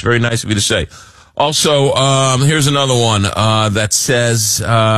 much. Very nice of you to say. Also, here's another one that says,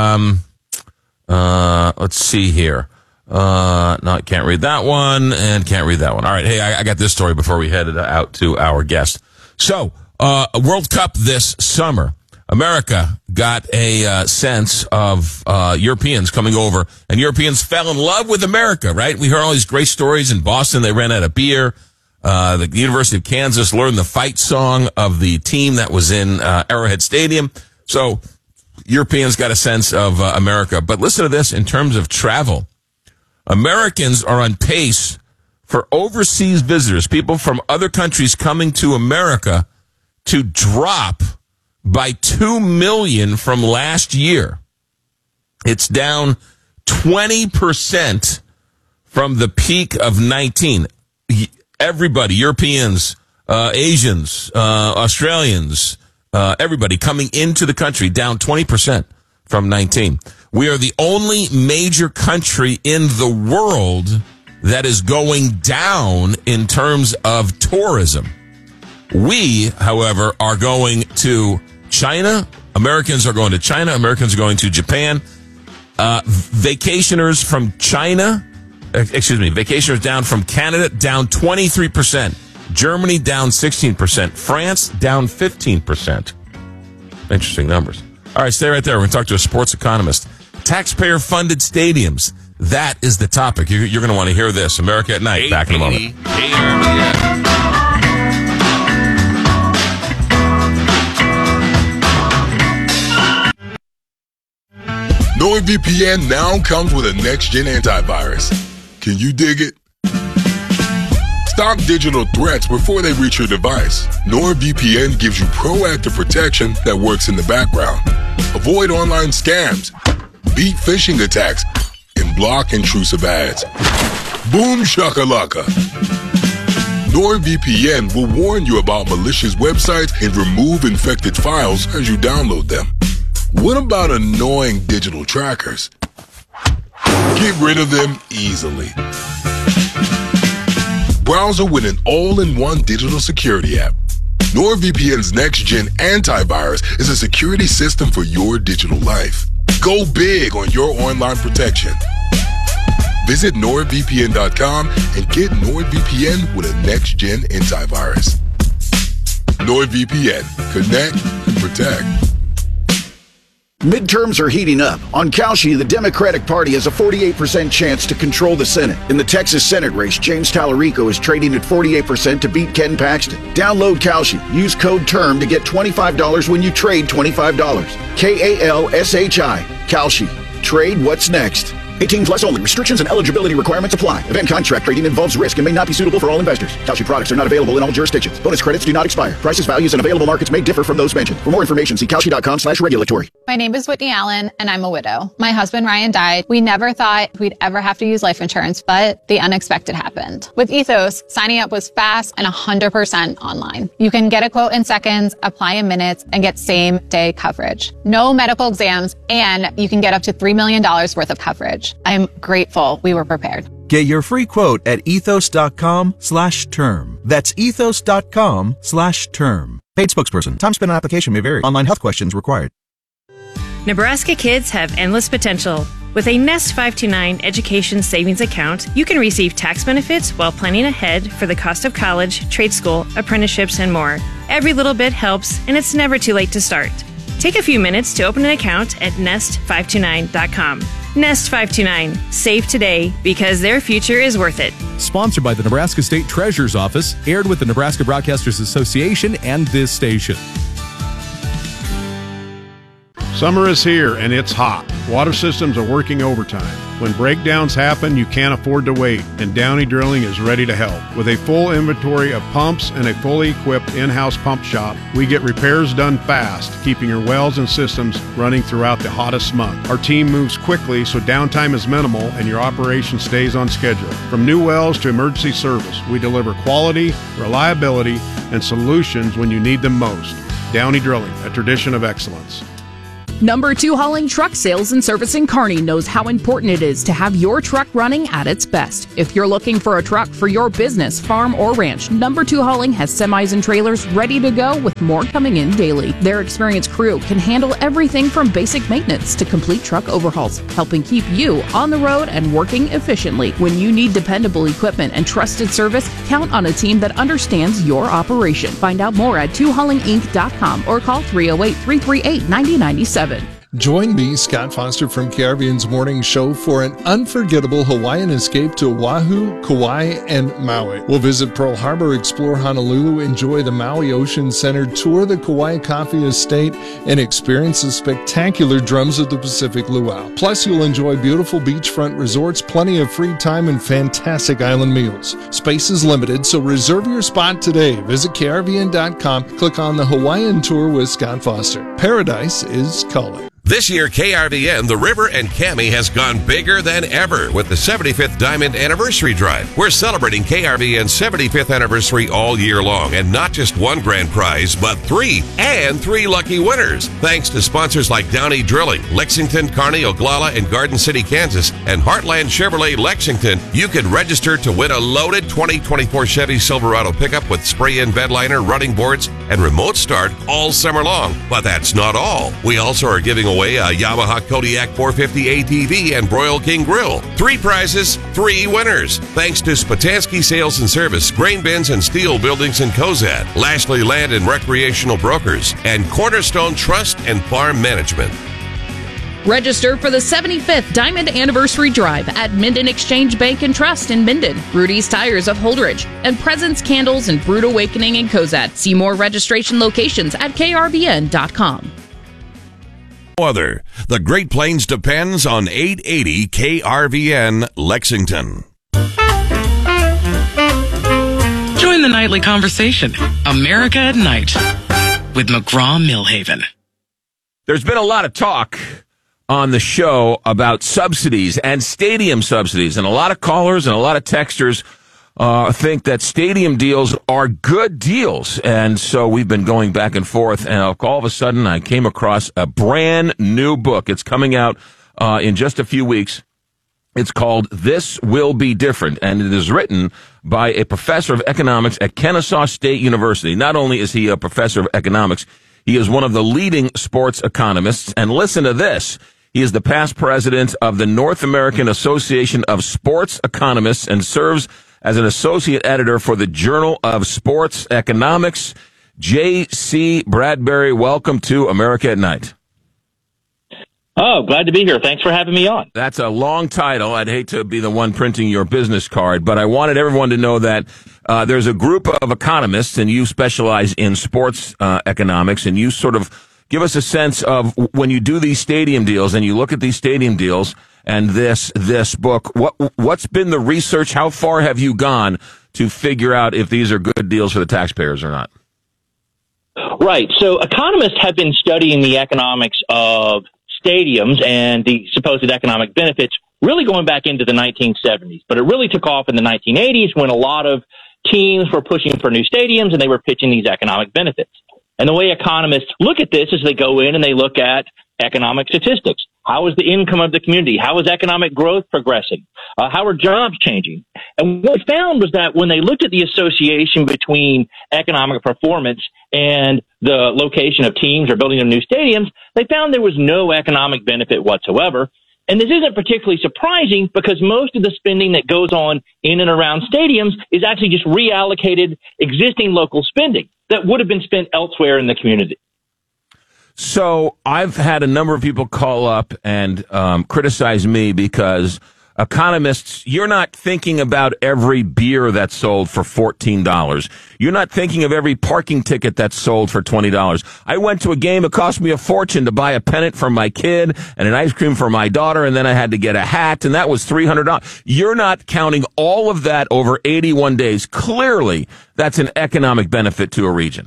let's see here. No, I can't read that one and can't read that one. All right. Hey, I got this story before we head out to our guest. So, World Cup this summer. America got a sense of Europeans coming over, and Europeans fell in love with America, right? We heard all these great stories in Boston. They ran out of beer. The University of Kansas learned the fight song of the team that was in Arrowhead Stadium. So Europeans got a sense of America. But listen to this in terms of travel. Americans are on pace for overseas visitors, people from other countries coming to America, to drop by 2 million from last year. It's down 20% from the peak of 19. Everybody, Europeans, Asians, Australians, everybody coming into the country, down 20% from 19. We are the only major country in the world that is going down in terms of tourism. We, however, are going to China. Americans are going to China. Americans are going to Japan. Vacationers from China, vacationers down from Canada, down 23%. Germany, down 16%. France, down 15%. Interesting numbers. All right, stay right there. We're going to talk to a sports economist. Taxpayer-funded stadiums. That is the topic. You're going to want to hear this. America at Night. Back in a moment. NordVPN now comes with a next-gen antivirus. Can you dig it? Stop digital threats before they reach your device. NordVPN gives you proactive protection that works in the background. Avoid online scams, beat phishing attacks, and block intrusive ads. Boom shakalaka. NordVPN will warn you about malicious websites and remove infected files as you download them. What about annoying digital trackers? Get rid of them easily. Browser with an all-in-one digital security app. NordVPN's next-gen antivirus is a security system for your digital life. Go big on your online protection. Visit NordVPN.com and get NordVPN with a next-gen antivirus. NordVPN. Connect and protect. Midterms are heating up. On Kalshi, the Democratic Party has a 48% chance to control the Senate. In the Texas Senate race, James Tallarico is trading at 48% to beat Ken Paxton. Download Kalshi. Use code TERM to get $25 when you trade $25. KALSHI. Kalshi. Trade what's next. 18 plus only. Restrictions and eligibility requirements apply. Event contract trading involves risk and may not be suitable for all investors. Kalshi products are not available in all jurisdictions. Bonus credits do not expire. Prices, values, and available markets may differ from those mentioned. For more information, see Kalshi.com/regulatory. My name is Whitney Allen, and I'm a widow. My husband, Ryan, died. We never thought we'd ever have to use life insurance, but the unexpected happened. With Ethos, signing up was fast and 100% online. You can get a quote in seconds, apply in minutes, and get same-day coverage. No medical exams, and you can get up to $3 million worth of coverage. I'm grateful we were prepared. Get your free quote at ethos.com/term. That's ethos.com/term. Paid spokesperson. Time spent on application may vary. Online health questions required. Nebraska kids have endless potential. With a Nest 529 education savings account, you can receive tax benefits while planning ahead for the cost of college, trade school, apprenticeships, and more. Every little bit helps, and it's never too late to start. Take a few minutes to open an account at nest529.com. Nest 529. Save today because their future is worth it. Sponsored by the Nebraska State Treasurer's Office, aired with the Nebraska Broadcasters Association and this station. Summer is here and it's hot. Water systems are working overtime. When breakdowns happen, you can't afford to wait, and Downey Drilling is ready to help. With a full inventory of pumps and a fully equipped in-house pump shop, we get repairs done fast, keeping your wells and systems running throughout the hottest month. Our team moves quickly so downtime is minimal and your operation stays on schedule. From new wells to emergency service, we deliver quality, reliability, and solutions when you need them most. Downey Drilling, a tradition of excellence. Number 2 Hauling Truck Sales and Service in Kearney knows how important it is to have your truck running at its best. If you're looking for a truck for your business, farm, or ranch, Number 2 Hauling has semis and trailers ready to go with more coming in daily. Their experienced crew can handle everything from basic maintenance to complete truck overhauls, helping keep you on the road and working efficiently. When you need dependable equipment and trusted service, count on a team that understands your operation. Find out more at 2haulinginc.com or call 308-338-9097. Join me, Scott Foster from KRVN's Morning Show for an unforgettable Hawaiian escape to Oahu, Kauai, and Maui. We'll visit Pearl Harbor, explore Honolulu, enjoy the Maui Ocean Center, tour the Kauai Coffee Estate, and experience the spectacular Drums of the Pacific Luau. Plus, you'll enjoy beautiful beachfront resorts, plenty of free time, and fantastic island meals. Space is limited, so reserve your spot today. Visit KRVN.com, click on the Hawaiian Tour with Scott Foster. Paradise is calling. This year, KRVN, The River, and Cammie has gone bigger than ever with the 75th Diamond Anniversary Drive. We're celebrating KRVN's 75th anniversary all year long, and not just one grand prize, but 3, and 3 lucky winners. Thanks to sponsors like Downey Drilling, Lexington, Kearney, Oglala, and Garden City, Kansas, and Heartland Chevrolet Lexington, you can register to win a loaded 2024 Chevy Silverado pickup with spray-in bed liner, running boards, and remote start all summer long. But that's not all. We also are giving away a Yamaha Kodiak 450 ATV and Broil King Grill. 3 prizes, 3 winners. Thanks to Spatansky Sales and Service, Grain Bins and Steel Buildings in Cozad, Lashley Land and Recreational Brokers, and Cornerstone Trust and Farm Management. Register for the 75th Diamond Anniversary Drive at Minden Exchange Bank and Trust in Minden, Rudy's Tires of Holdridge, and Presence Candles and Brood Awakening in Cozad. See more registration locations at krvn.com. Other. The Great Plains depends on 880 KRVN Lexington. Join the nightly conversation, America at Night, with McGraw-Millhaven. There's been a lot of talk on the show about subsidies and stadium subsidies, and a lot of callers and a lot of texters think that stadium deals are good deals. And so we've been going back and forth, and all of a sudden I came across a brand new book. It's coming out in just a few weeks. It's called This Will Be Different, and it is written by a professor of economics at Kennesaw State University. Not only is he a professor of economics, he is one of the leading sports economists. And listen to this. He is the past president of the North American Association of Sports Economists and serves as an associate editor for the Journal of Sports Economics. J.C. Bradbury, welcome to America at Night. Oh, glad to be here. Thanks for having me on. That's a long title. I'd hate to be the one printing your business card, but I wanted everyone to know that there's a group of economists, and you specialize in sports economics, and you sort of give us a sense of when you do these stadium deals and you look at these stadium deals and this book, what's been the research? How far have you gone to figure out if these are good deals for the taxpayers or not? Right. So economists have been studying the economics of stadiums and the supposed economic benefits really going back into the 1970s. But it really took off in the 1980s when a lot of teams were pushing for new stadiums and they were pitching these economic benefits. And the way economists look at this is they go in and they look at economic statistics. How is the income of the community? How is economic growth progressing? How are jobs changing? And what we found was that when they looked at the association between economic performance and the location of teams or building of new stadiums, they found there was no economic benefit whatsoever. And this isn't particularly surprising because most of the spending that goes on in and around stadiums is actually just reallocated existing local spending that would have been spent elsewhere in the community. So I've had a number of people call up and criticize me because economists, you're not thinking about every beer that's sold for $14. You're not thinking of every parking ticket that's sold for $20. I went to a game. It cost me a fortune to buy a pennant for my kid and an ice cream for my daughter, and then I had to get a hat, and that was $300. You're not counting all of that over 81 days. Clearly, that's an economic benefit to a region.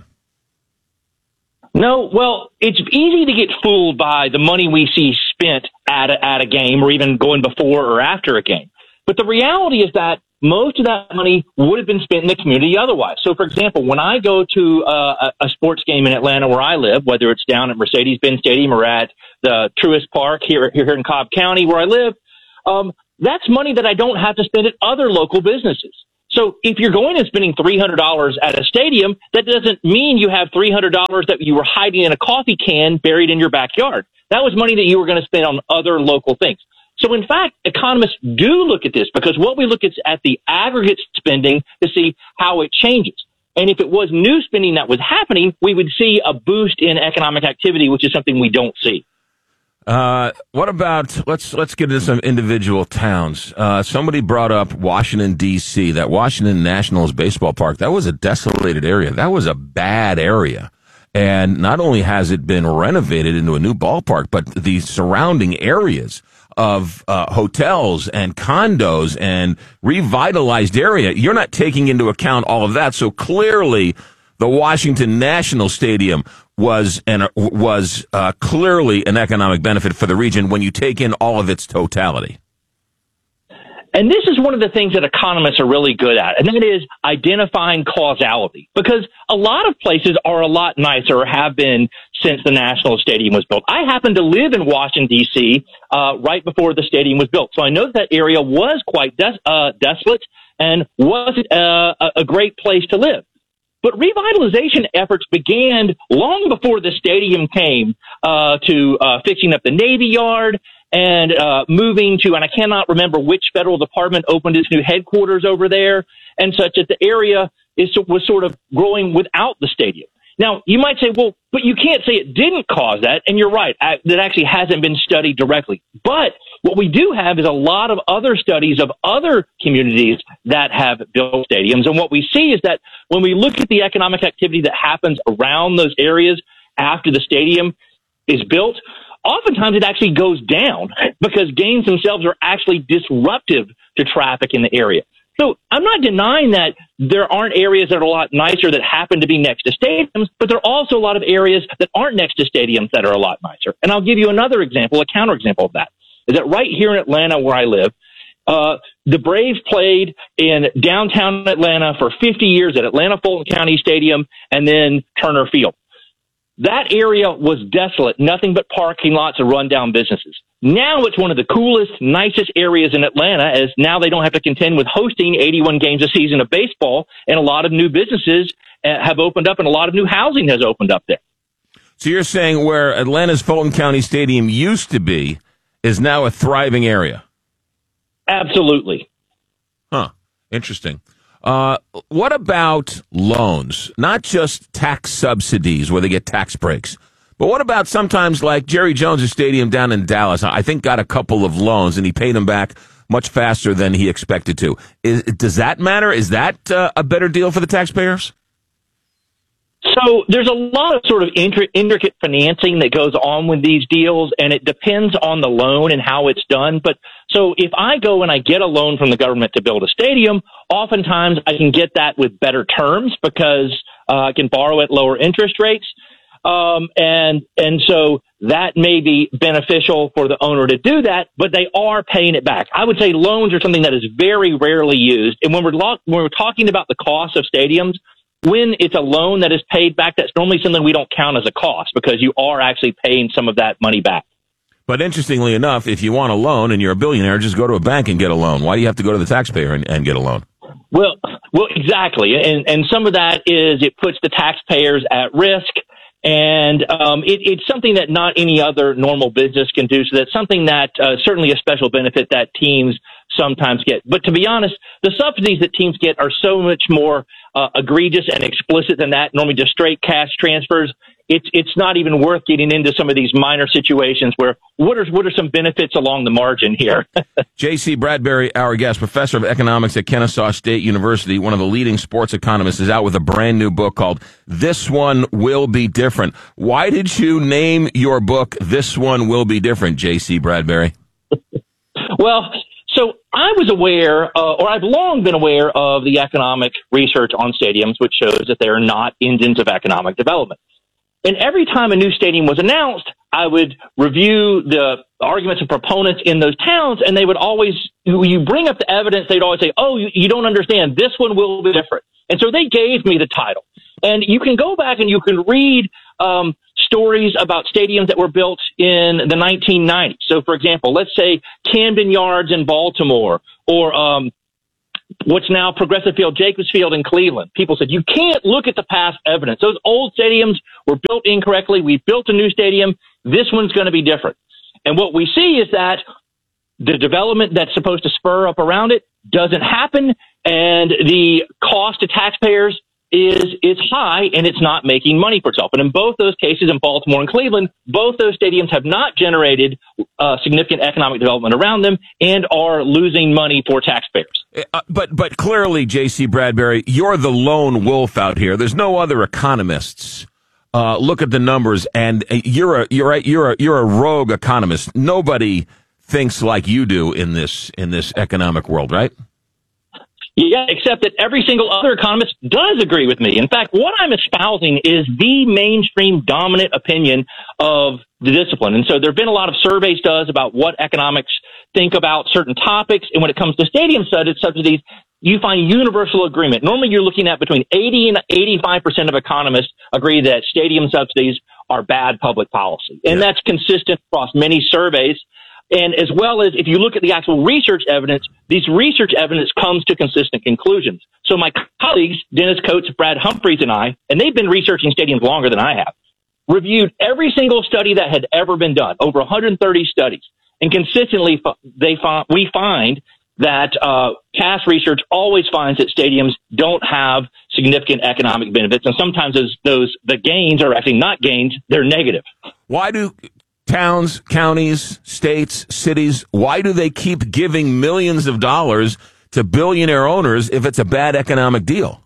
No, well, it's easy to get fooled by the money we see spent at a game or even going before or after a game. But the reality is that most of that money would have been spent in the community otherwise. So, for example, when I go to a sports game in Atlanta where I live, whether it's down at Mercedes-Benz Stadium or at the Truist Park here in Cobb County where I live, that's money that I don't have to spend at other local businesses. So if you're going and spending $300 at a stadium, that doesn't mean you have $300 that you were hiding in a coffee can buried in your backyard. That was money that you were going to spend on other local things. So, in fact, economists do look at this because what we look at the aggregate spending to see how it changes. And if it was new spending that was happening, we would see a boost in economic activity, which is something we don't see. What about, let's get into some individual towns. Somebody brought up Washington, D.C., that Washington Nationals baseball park. That was a desolated area. That was a bad area. And not only has it been renovated into a new ballpark, but the surrounding areas of hotels and condos and revitalized area, you're not taking into account all of that. So clearly the Washington National Stadium was clearly an economic benefit for the region when you take in all of its totality. And this is one of the things that economists are really good at, and that is identifying causality. Because a lot of places are a lot nicer or have been since the National Stadium was built. I happen to live in Washington, D.C., right before the stadium was built. So I know that area was quite desolate and wasn't a great place to live. But revitalization efforts began long before the stadium came to fixing up the Navy Yard and moving to, and I cannot remember which federal department opened its new headquarters over there, and such that the area was sort of growing without the stadium. Now, you might say, well, but you can't say it didn't cause that, and you're right. That actually hasn't been studied directly. But what we do have is a lot of other studies of other communities that have built stadiums, and what we see is that when we look at the economic activity that happens around those areas after the stadium is built, oftentimes it actually goes down because games themselves are actually disruptive to traffic in the area. So I'm not denying that there aren't areas that are a lot nicer that happen to be next to stadiums, but there are also a lot of areas that aren't next to stadiums that are a lot nicer. And I'll give you another example, a counterexample of that, is that right here in Atlanta where I live, the Braves played in downtown Atlanta for 50 years at Atlanta Fulton County Stadium and then Turner Field. That area was desolate, nothing but parking lots and rundown businesses. Now it's one of the coolest, nicest areas in Atlanta, as now they don't have to contend with hosting 81 games a season of baseball, and a lot of new businesses have opened up and a lot of new housing has opened up there. So you're saying where Atlanta's Fulton County Stadium used to be is now a thriving area? Absolutely. Huh. Interesting. What about loans? Not just tax subsidies where they get tax breaks, but what about sometimes like Jerry Jones' stadium down in Dallas? I think got a couple of loans and he paid them back much faster than he expected to. Does that matter? Is that a better deal for the taxpayers? So there's a lot of sort of intricate financing that goes on with these deals, and it depends on the loan and how it's done. But so if I go and I get a loan from the government to build a stadium, oftentimes I can get that with better terms because I can borrow at lower interest rates. And so that may be beneficial for the owner to do that, but they are paying it back. I would say loans are something that is very rarely used. And when we're talking about the cost of stadiums, when it's a loan that is paid back, that's normally something we don't count as a cost because you are actually paying some of that money back. But interestingly enough, if you want a loan and you're a billionaire, just go to a bank and get a loan. Why do you have to go to the taxpayer and get a loan? Well, exactly. And some of that is it puts the taxpayers at risk. And it's something that not any other normal business can do. So that's something that certainly a special benefit that teams sometimes get. But to be honest, the subsidies that teams get are so much more egregious and explicit than that. Normally just straight cash transfers. It's not even worth getting into some of these minor situations where what are some benefits along the margin here? J.C. Bradbury, our guest, professor of economics at Kennesaw State University, one of the leading sports economists, is out with a brand new book called This One Will Be Different. Why did you name your book This One Will Be Different, J.C. Bradbury? Well, so I was aware, or I've long been aware of the economic research on stadiums, which shows that they are not engines of economic development. And every time a new stadium was announced, I would review the arguments of proponents in those towns, and they would always, you bring up the evidence, they'd always say, oh, you don't understand. This one will be different. And so they gave me the title. And you can go back and you can read stories about stadiums that were built in the 1990s. So, for example, let's say Camden Yards in Baltimore, or what's now Progressive Field, Jacobs Field in Cleveland. People said, you can't look at the past evidence. Those old stadiums were built incorrectly. We built a new stadium. This one's going to be different. And what we see is that the development that's supposed to spur up around it doesn't happen, and the cost to taxpayers is high, and it's not making money for itself. And in both those cases, in Baltimore and Cleveland, both those stadiums have not generated significant economic development around them and are losing money for taxpayers. But clearly, J.C. Bradbury, you're the lone wolf out here. There's no other economists. Look at the numbers, and you're a rogue economist. Nobody thinks like you do in this economic world, right? Yeah, except that every single other economist does agree with me. In fact, what I'm espousing is the mainstream dominant opinion of the discipline. And so there have been a lot of surveys done about what economics think about certain topics. And when it comes to stadium subsidies, you find universal agreement. Normally you're looking at between 80 and 85% of economists agree that stadium subsidies are bad public policy. And that's consistent across many surveys. And as well as if you look at the actual research evidence, this research evidence comes to consistent conclusions. So my colleagues, Dennis Coates, Brad Humphreys, and I, and they've been researching stadiums longer than I have, reviewed every single study that had ever been done, over 130 studies. And consistently, we find that past research always finds that stadiums don't have significant economic benefits. And sometimes the gains are actually not gains, they're negative. Why do towns, counties, states, cities, why do they keep giving millions of dollars to billionaire owners if it's a bad economic deal?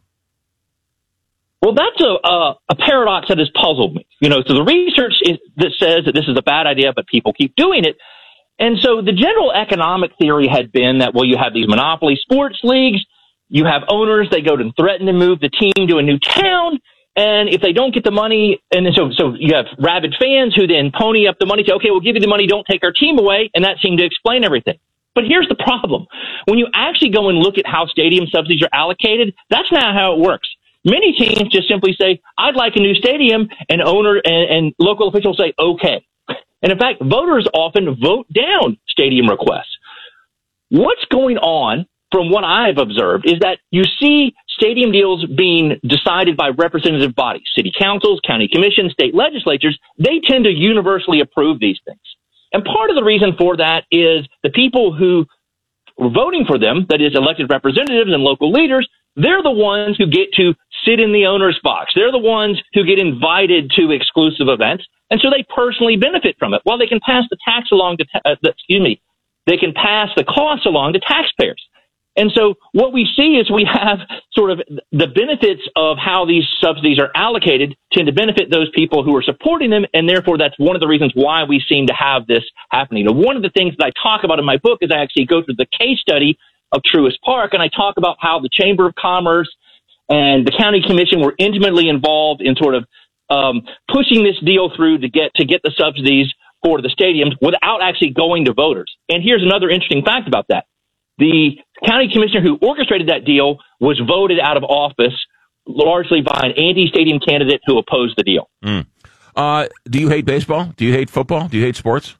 Well, that's a paradox that has puzzled me. So the research that says that this is a bad idea, but people keep doing it. And so the general economic theory had been that, well, you have these monopoly sports leagues, you have owners, they go and threaten to move the team to a new town. And if they don't get the money, and then so you have rabid fans who then pony up the money, say, okay, we'll give you the money, don't take our team away, and that seemed to explain everything. But here's the problem. When you actually go and look at how stadium subsidies are allocated, that's not how it works. Many teams just simply say, I'd like a new stadium, and owner and local officials say, okay. And in fact, voters often vote down stadium requests. What's going on, from what I've observed, is that you see stadium deals being decided by representative bodies, city councils, county commissions, state legislatures. They tend to universally approve these things. And part of the reason for that is the people who were voting for them, that is elected representatives and local leaders, they're the ones who get to sit in the owner's box. They're the ones who get invited to exclusive events. And so they personally benefit from it. While they can pass the tax along to, they can pass the costs along to taxpayers. And so what we see is we have sort of the benefits of how these subsidies are allocated tend to benefit those people who are supporting them. And therefore, that's one of the reasons why we seem to have this happening. And one of the things that I talk about in my book is I actually go through the case study of Truist Park, and I talk about how the Chamber of Commerce and the County Commission were intimately involved in sort of pushing this deal through to get the subsidies for the stadiums without actually going to voters. And here's another interesting fact about that. The county commissioner who orchestrated that deal was voted out of office largely by an anti-stadium candidate who opposed the deal. Do you hate baseball? Do you hate football? Do you hate sports?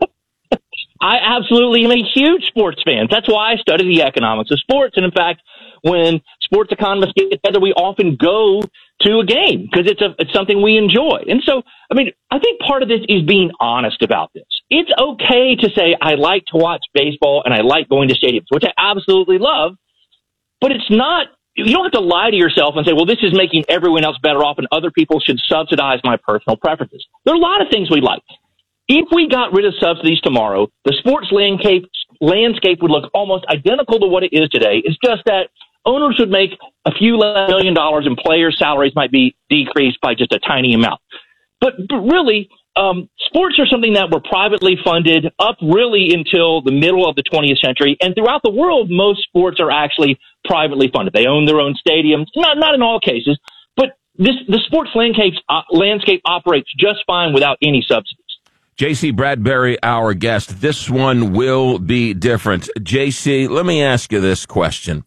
I absolutely am a huge sports fan. That's why I study the economics of sports. And in fact, when sports economists get together, we often go to a game because it's something we enjoy. And so, I think part of this is being honest about this. It's okay to say, I like to watch baseball and I like going to stadiums, which I absolutely love, but it's not, you don't have to lie to yourself and say, well, this is making everyone else better off and other people should subsidize my personal preferences. There are a lot of things we like. If we got rid of subsidies tomorrow, the sports landscape would look almost identical to what it is today. It's just that owners would make a few less $1 million and players' salaries might be decreased by just a tiny amount. But really, sports are something that were privately funded up really until the middle of the 20th century. And throughout the world, most sports are actually privately funded. They own their own stadiums. Not in all cases, but the sports landscape operates just fine without any subsidies. J.C. Bradbury, our guest. This one will be different. J.C., let me ask you this question.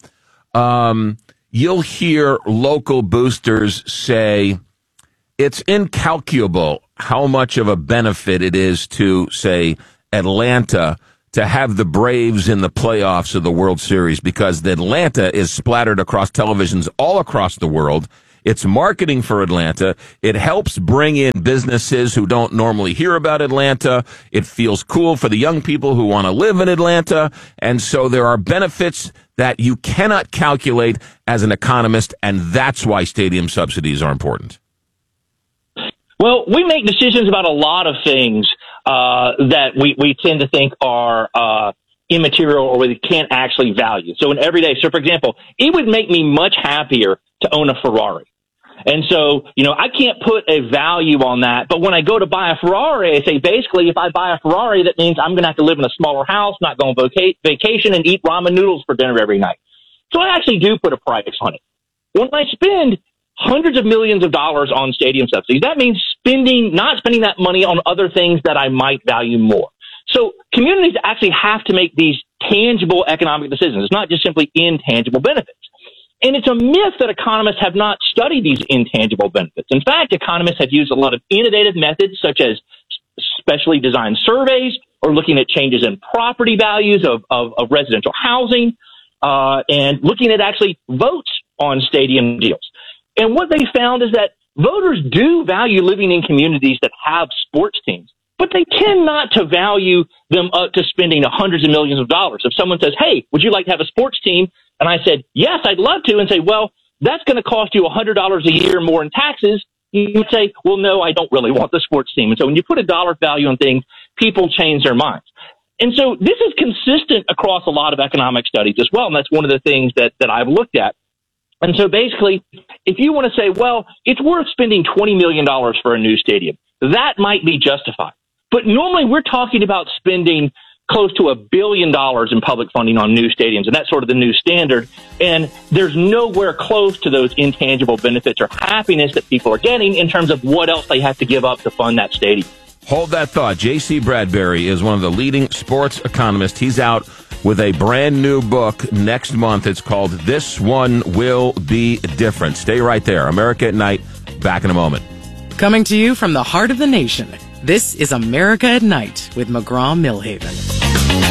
You'll hear local boosters say it's incalculable how much of a benefit it is to, say, Atlanta to have the Braves in the playoffs of the World Series, because Atlanta is splattered across televisions all across the world. It's marketing for Atlanta. It helps bring in businesses who don't normally hear about Atlanta. It feels cool for the young people who want to live in Atlanta. And so there are benefits that you cannot calculate as an economist, and that's why stadium subsidies are important. Well, we make decisions about a lot of things that we tend to think are immaterial or we can't actually value. So in everyday, for example, it would make me much happier to own a Ferrari. And so, I can't put a value on that. But when I go to buy a Ferrari, I say, basically, if I buy a Ferrari, that means I'm going to have to live in a smaller house, not go on vacation, and eat ramen noodles for dinner every night. So I actually do put a price on it. When I spend hundreds of millions of dollars on stadium subsidies, that means not spending that money on other things that I might value more. So communities actually have to make these tangible economic decisions. It's not just simply intangible benefits. And it's a myth that economists have not studied these intangible benefits. In fact, economists have used a lot of innovative methods, such as specially designed surveys or looking at changes in property values of residential housing, and looking at actually votes on stadium deals. And what they found is that voters do value living in communities that have sports teams, but they tend not to value them up to spending hundreds of millions of dollars. If someone says, hey, would you like to have a sports team? And I said, yes, I'd love to, and say, well, that's going to cost you $100 a year more in taxes. You would say, well, no, I don't really want the sports team. And so when you put a dollar value on things, people change their minds. And so this is consistent across a lot of economic studies as well, and that's one of the things that I've looked at. And so basically, if you want to say, well, it's worth spending $20 million for a new stadium, that might be justified. But normally we're talking about spending close to $1 billion in public funding on new stadiums, and that's sort of the new standard. And there's nowhere close to those intangible benefits or happiness that people are getting in terms of what else they have to give up to fund that stadium. Hold that thought. J.C. Bradbury is one of the leading sports economists. He's out with a brand new book next month. It's called This One Will Be Different. Stay right there. America at Night. Back in a moment. Coming to you from the heart of the nation, this is America at Night with McGraw-Milhaven.